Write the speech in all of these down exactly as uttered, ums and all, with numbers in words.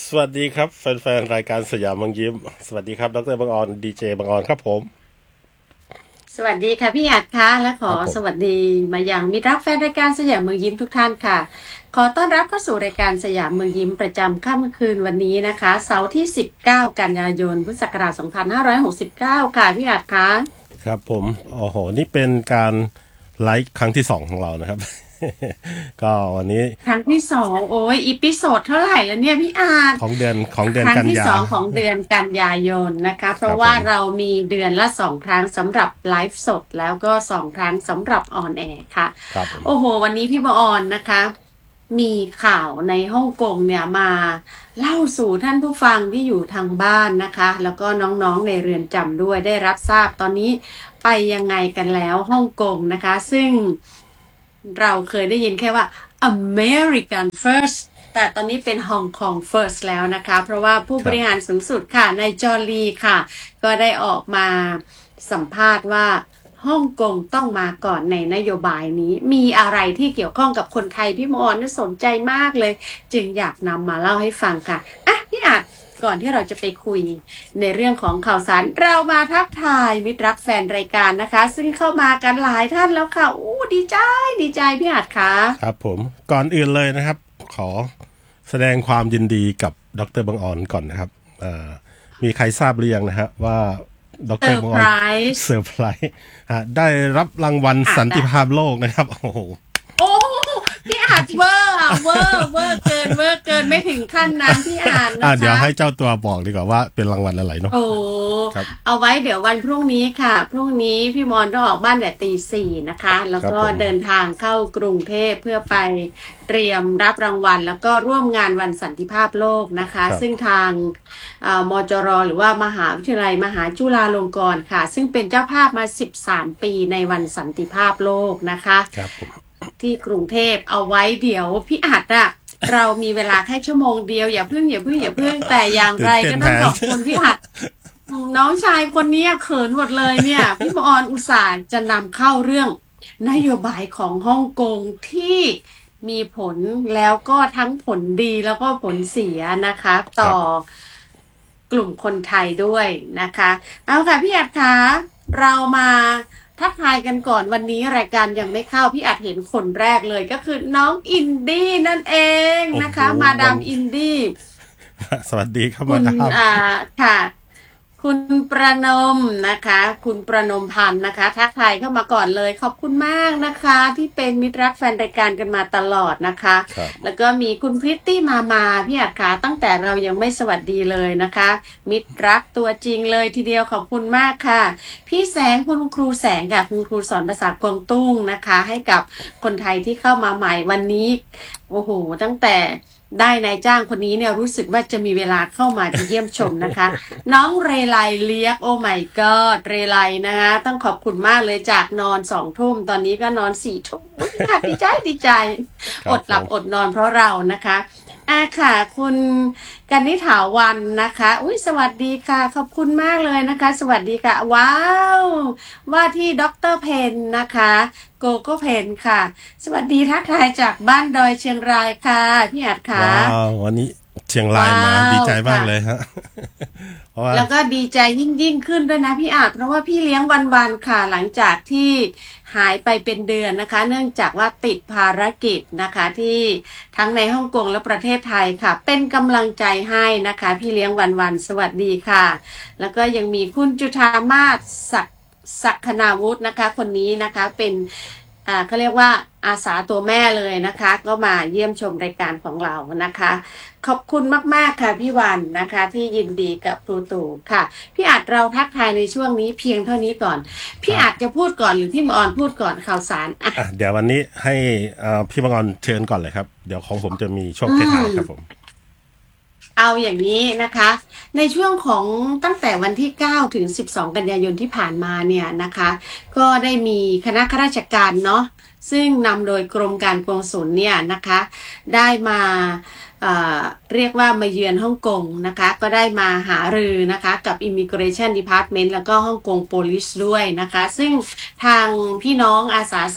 สวัสดีครับแฟนๆรายการสยามเมืองยิ้มสวัสดีครับดรบังออนดีเจบังออนครับผมสวัสดีค่ะพี่อัดคะและขอครับผมสวัสดีมายังมิตรรักแฟนรายการสยามเมืองยิ้มทุกท่านค่ะขอต้อนรับเข้าสู่รายการสยามเมืองยิ้มประจำค่ำคืนวันนี้นะคะเสาร์ที่สิบเก้ากันยายนพุทธศักราชสองพันห้าร้อยหกสิบเก้าค่ะพี่อัดคะครับผมโอ้โหนี่เป็นการไลฟ์ครั้งที่สองของเรานะครับก็วันนี้ครั้งที่สองโอ้ยอีพิโซดเท่าไหร่แล้วเนี่ยพี่อัดของเดือนของเดือครั้งนกันยาที่สองของเดือนกันยายนนะคะเพราะครับผมว่าเรามีเดือนละสองครั้งสำหรับไลฟ์สดแล้วก็สองครั้งสำหรับออนแอร์ค่ะครับผมโอ้โหวันนี้พี่บออนนะคะ มีข่าวในฮ่องกงเนี่ยมาเล่าสู่ท่านผู้ฟังที่อยู่ทางบ้านนะคะแล้วก็น้องๆในเรือนจำด้วยได้รับทราบตอนนี้ไปยังไงกันแล้วฮ่องกงนะคะซึ่งเราเคยได้ยินแค่ว่า American First แต่ตอนนี้เป็น Hong Kong First แล้วนะคะเพราะว่าผู้ครับบริหารสูงสุดค่ะนายจอร์ลีค่ะก็ได้ออกมาสัมภาษณ์ว่าฮ่องกงต้องมาก่อนในนโยบายนี้มีอะไรที่เกี่ยวข้องกับคนไทยพี่มอญน่าสนใจมากเลยจึงอยากนำมาเล่าให้ฟังค่ะอ่ะพี่อาจก่อนที่เราจะไปคุยในเรื่องของข่าวสารเรามาทักทายมิตรรักแฟนรายการนะคะซึ่งเข้ามากันหลายท่านแล้วค่ะอู้ดีใจดีใจพี่อาจค่ะครับผมก่อนอื่นเลยนะครับขอแสดงความยินดีกับดรบังออนก่อนนะครับเอ่อมีใครทราบหรือยังนะฮะว่าดเซอร์ไพรรบังออนส์เซอร์ไพรส์ฮะได้รับรางวัลสันติอาจจะภาพโลกนะครับโอ้โหโอ้พี่อ่านเวอร์อ่ะเวอร์เวอร์เกินเวอร์เกินไม่ถึงขั้นนั้นพี่อ่านอ่านะคะเดี๋ยวให้เจ้าตัวบอกดีกว่าว่าเป็นรางวัลอะไรเนาะโอ้ครับเอาไว้เดี๋ยววันพรุ่งนี้ค่ะพรุ่งนี้พี่มอนต้องออกบ้านแต่ตีสี่นะคะแล้วก็ครับผมเดินทางเข้ากรุงเทพเพื่อไปเตรียมรับรางวัลแล้วก็ร่วมงานวันสันติภาพโลกนะคะครับซึ่งทางอ่ามจรหรือว่ามหาวิทยาลัยมหาจุฬาลงกรณ์ค่ะซึ่งเป็นเจ้าภาพมาสิบสามปีในวันสันติภาพโลกนะคะครับผมที่กรุงเทพเอาไว้เดี๋ยวพี่อัดอะเรามีเวลาแค่ชั่วโมงเดียวอย่าเพิ่งอย่าเพิ่งอย่าเพิ่งแต่อย่างตื่ไรนเต้นแทนก็ต้องขอบคุณพี่อัดน้องชายคนนี้เขินหมดเลยเนี่ยพี่มออนอุตส่าห์จะนำเข้าเรื่องนโยบายของฮ่องกงที่มีผลแล้วก็ทั้งผลดีแล้วก็ผลเสียนะคะต่อครับกลุ่มคนไทยด้วยนะคะเอาค่ะพี่อัดคะเรามาทักทายกันก่อนวันนี้รายการยังไม่เข้าพี่อัดเห็นคนแรกเลยก็คือน้องอินดี้นั่นเองโอ้โหนะคะมาวันดามอินดี้สวัสดีครับคุณมาดามอ่าค่ะคุณประนมนะคะคุณประนมพันธ์นะคะทักทายเข้ามาก่อนเลยขอบคุณมากนะคะที่เป็นมิตรรักแฟนรายการกันมาตลอดนะคะครับแล้วก็มีคุณพริตตี้มามาพี่อัดขาตั้งแต่เรายังไม่สวัสดีเลยนะคะมิตรรักตัวจริงเลยทีเดียวขอบคุณมากค่ะพี่แสงคุณครูแสงกับคุณครูสอนภาษากวางตุ้งนะคะให้กับคนไทยที่เข้ามาใหม่วันนี้โอ้โหตั้งแต่ได้นายจ้างคนนี้เนี่ยรู้สึกว่าจะมีเวลาเข้ามาเยี่ยมชมนะคะ น้องเรไลเลียกโอ้ my god เรไลนะคะต้องขอบคุณมากเลยจากนอนสองทุ่มตอนนี้ก็นอนสี่ทุ่มอุ๊ยดีใจดีใจอดหลับครับผมอดนอนเพราะเรานะคะอ่าค่ะคุณกันนิถาวันนะคะอุ้ยสวัสดีค่ะขอบคุณมากเลยนะคะสวัสดีค่ะว้าวว่าที่ด็อกเตอร์เพนนะคะโกโก้เพนค่ะสวัสดีทักทายจากบ้านดอยเชียงรายค่ะพี่อัดค่ะว้าววันนี้เชียงรายว้ามาดีวใจมากค่ะเลยฮะเพราะว่าแล้วก็ดีใจยิ่งยิ่งขึ้นด้วยนะพี่อาจเพราะว่าพี่เลี้ยงวันๆค่ะหลังจากที่หายไปเป็นเดือนนะคะเนื่องจากว่าติดภารกิจนะคะที่ทั้งในฮ่องกงและประเทศไทยค่ะเป็นกำลังใจให้นะคะพี่เลี้ยงวันๆสวัสดีค่ะแล้วก็ยังมีคุณจุฑามาศศักดิ์ศักนาวุฒินะคะคนนี้นะคะเป็นอ่าเขาเรียกว่าอาสาตัวแม่เลยนะคะก็มาเยี่ยมชมรายการของเรานะคะ ขอบคุณมากๆค่ะพี่วันนะคะที่ยินดีกับครูตู่ค่ะพี่อาจเราทักทายในช่วงนี้เพียงเท่านี้ก่อนคพี่รับอาจจะพูดก่อนหรือพี่มออนพูดก่อนข่าวสารอ่ะอ่ะเดี๋ยววันนี้ให้เอ่อพี่บังออนเชิญก่อนเลยครับเดี๋ยวของผมจะมีช่วงอืท้ายๆครับผมมเอาอย่างนี้นะคะในช่วงของตั้งแต่วันที่เก้าถึงสิบสองกันยายนที่ผ่านมาเนี่ยนะคะก็ได้มีคณะข้าราชการเนาะซึ่งนำโดยกรมการกงสุลเนี่ยนะคะได้มาเอ่อเรียกว่ามาเยือนฮ่องกงนะคะก็ได้มาหารือนะคะกับ Immigration Department แล้วก็ฮ่องกง Police ด้วยนะคะซึ่งทางพี่น้องอาสาสมัคร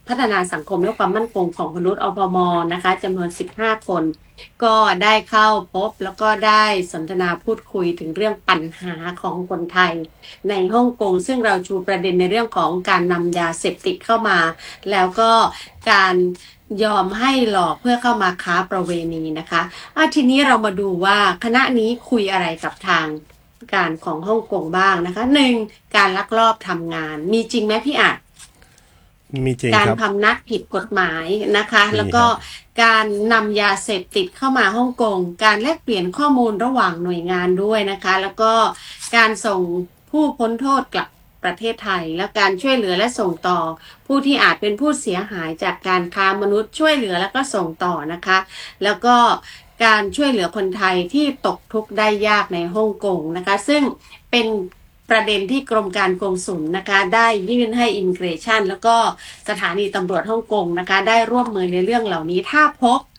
พัฒนาสังคมและความมั่นคงของมนุษย์อพมนะคะจำนวนสิบห้าคนก็ได้เข้าพบแล้วก็ได้สนทนาพูดคุยถึงเรื่องปัญหาของคนไทยในฮ่องกงซึ่งเราชูประเด็นในเรื่องของการนำยาเสพติดเข้ามาแล้วก็การยอมให้หลอกเพื่อเข้ามาค้าประเวณีนะคะอ่ะทีนี้เรามาดูว่าคณะนี้คุยอะไรกับทางการของฮ่องกงบ้างนะคะหนึ่งการลักลอบทำงานมีจริงไหมพี่อาจมีจริงการครับพำนักผิดกฎหมายนะคะมีแล้วก็ครับการนำยาเสพติดเข้ามาฮ่องกงการแลกเปลี่ยนข้อมูลระหว่างหน่วยงานด้วยนะคะแล้วก็การส่งผู้พ้นโทษกลับประเทศไทยและการช่วยเหลือและส่งต่อผู้ที่อาจเป็นผู้เสียหายจากการค้ามนุษย์ช่วยเหลือแล้วก็ส่งต่อนะคะแล้วก็การช่วยเหลือคนไทยที่ตกทุกข์ได้ยากในฮ่องกงนะคะซึ่งเป็นประเด็นที่กรมการกงสุลนะคะได้ยื่นให้อิมิเกรชันแล้วก็สถานีตำรวจฮ่องกงนะคะได้ร่วมมือในเรื่องเหล่านี้ถ้าพบ